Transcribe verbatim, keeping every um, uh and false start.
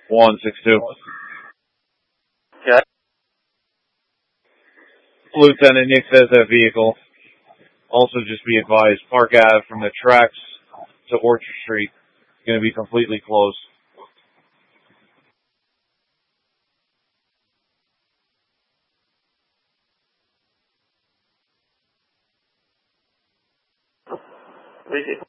one six two. Okay. Lieutenant Nick says that vehicle. Also, just be advised, Park Ave from the tracks to Orchard Street is going to be completely closed. Appreciate it.